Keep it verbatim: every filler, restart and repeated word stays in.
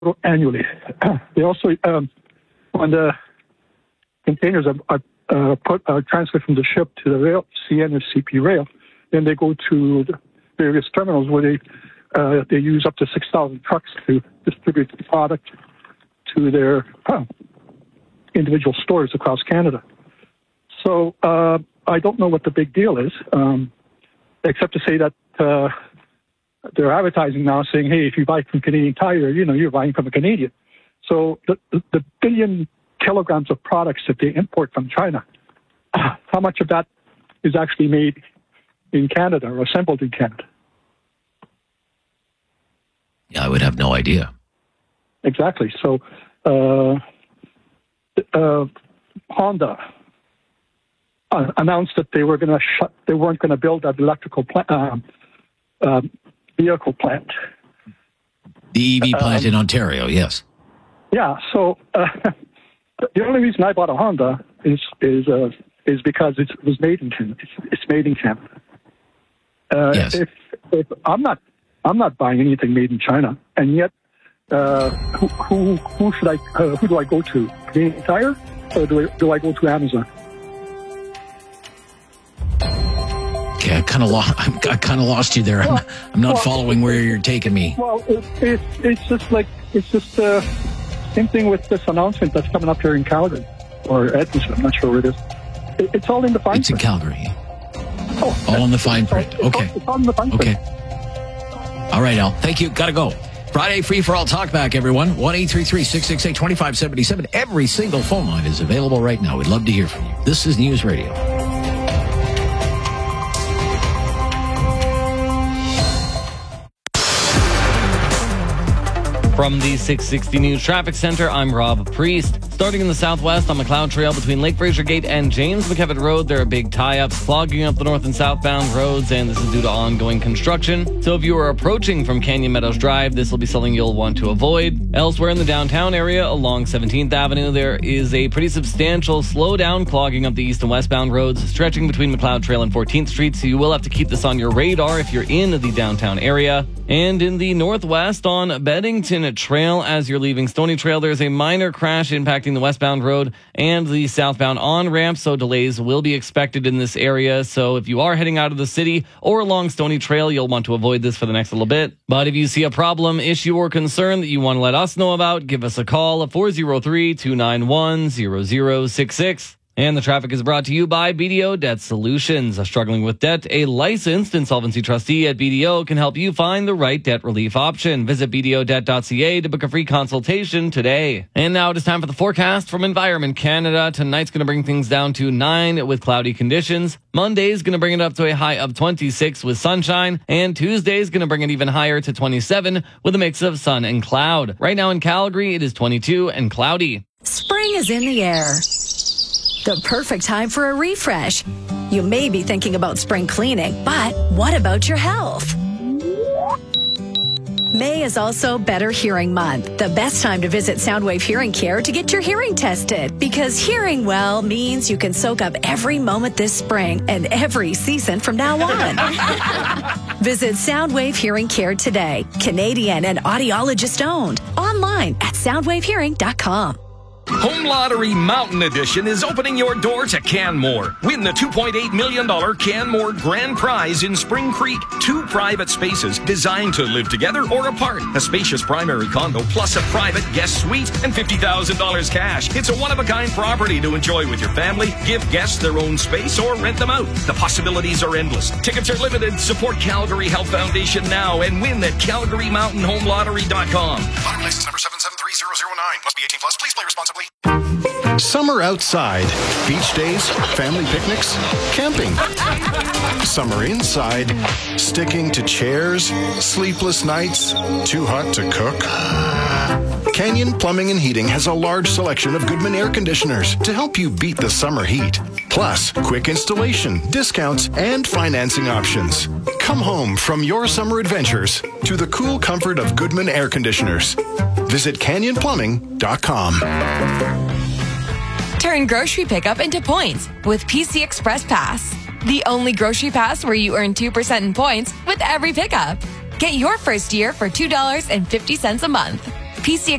annually. They also, um, when the containers are, are uh, put are transferred from the ship to the rail, C N or C P rail, then they go to the various terminals where they uh, they use up to six thousand trucks to distribute the product to their uh, individual stores across Canada. So uh, I don't know what the big deal is, um, except to say that uh, they're advertising now saying, hey, if you buy from Canadian Tire, you know, you're buying from a Canadian. So the, the, the billion kilograms of products that they import from China, how much of that is actually made in Canada or assembled in Canada? Yeah, I would have no idea. Exactly. So uh, uh, Honda uh, announced that they were going to shut. They weren't going to build that electrical plant, uh, uh, vehicle plant. The E V plant um, in Ontario, yes. Yeah. So uh, the only reason I bought a Honda is is uh, is because it was made in Canada. It's, it's made in Canada. Uh, yes. If, if I'm not, I'm not buying anything made in China, and yet, uh, who, who who should I? Uh, who do I go to? Canadian Tire, or do I do I go to Amazon? Okay, I kind of lost. I kind of lost you there. Well, I'm, I'm not well, following where you're taking me. Well, it, it, it's just like it's just uh, same thing with this announcement that's coming up here in Calgary or Edmonton. I'm not sure where it is. It, it's all in the fine It's print. in Calgary. Oh, all in the fine print. It's all, Okay. It's all, it's all in the fine print. Okay. All right, Al. Thank you. Gotta go. Friday free for all talkback, everyone. one eight three three, six six eight, two five seven seven. Every single phone line is available right now. We'd love to hear from you. This is News Radio. From the six sixty News Traffic Center, I'm Rob Priest. Starting in the southwest on McLeod Trail between Lake Fraser Gate and James McKevitt Road, there are big tie-ups clogging up the north and southbound roads, and this is due to ongoing construction. So if you are approaching from Canyon Meadows Drive, this will be something you'll want to avoid. Elsewhere in the downtown area along seventeenth Avenue, there is a pretty substantial slowdown clogging up the east and westbound roads, stretching between McLeod Trail and fourteenth Street, so you will have to keep this on your radar if you're in the downtown area. And in the northwest on Beddington Trail, as you're leaving Stony Trail, there's a minor crash impacting the westbound road and the southbound on-ramp, so delays will be expected in this area. So if you are heading out of the city or along Stony Trail, you'll want to avoid this for the next little bit. But if you see a problem, issue, or concern that you want to let us know about, give us a call at four oh three, two nine one, zero zero six six. And the traffic is brought to you by B D O Debt Solutions. Struggling with debt, a licensed insolvency trustee at B D O can help you find the right debt relief option. Visit b d o debt dot c a to book a free consultation today. And now it is time for the forecast from Environment Canada. Tonight's going to bring things down to nine with cloudy conditions. Monday's going to bring it up to a high of twenty-six with sunshine. And Tuesday's going to bring it even higher to twenty-seven with a mix of sun and cloud. Right now in Calgary, it is twenty-two and cloudy. Spring is in the air. The perfect time for a refresh. You may be thinking about spring cleaning, but what about your health? May is also Better Hearing Month, the best time to visit Soundwave Hearing Care to get your hearing tested. Because hearing well means you can soak up every moment this spring and every season from now on. Visit Soundwave Hearing Care today. Canadian and audiologist owned. Online at soundwave hearing dot com. Home Lottery Mountain Edition is opening your door to Canmore. Win the two point eight million dollars Canmore Grand Prize in Spring Creek. Two private spaces designed to live together or apart. A spacious primary condo plus a private guest suite and fifty thousand dollars cash. It's a one-of-a-kind property to enjoy with your family. Give guests their own space or rent them out. The possibilities are endless. Tickets are limited. Support Calgary Health Foundation now and win at calgary mountain home lottery dot com. Lottery license number seven seven three zero zero nine. Must be eighteen plus. Please play responsibly. Summer outside. Beach days, family picnics, camping. Summer inside. Sticking to chairs, sleepless nights, too hot to cook. Canyon Plumbing and Heating has a large selection of Goodman air conditioners to help you beat the summer heat. Plus, quick installation, discounts, and financing options. Come home from your summer adventures to the cool comfort of Goodman air conditioners. Visit canyon plumbing dot com. Turn grocery pickup into points with P C Express Pass. The only grocery pass where you earn two percent in points with every pickup. Get your first year for two dollars and fifty cents a month. P C